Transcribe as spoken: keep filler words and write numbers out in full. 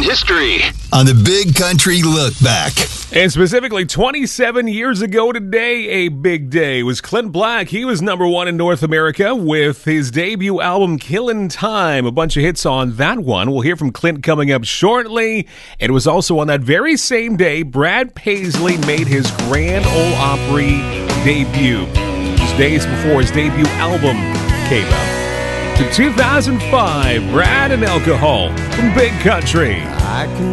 history on the Big Country Look Back. And specifically twenty-seven years ago today, a big day, was Clint Black. He was number one in North America with his debut album, Killin' Time. A bunch of hits on that one. We'll hear from Clint coming up shortly. It was also on that very same day, Brad Paisley made his Grand Ole Opry debut. Just days before his debut album came out. To two thousand five, Brad and Alcohol from Big Country. I can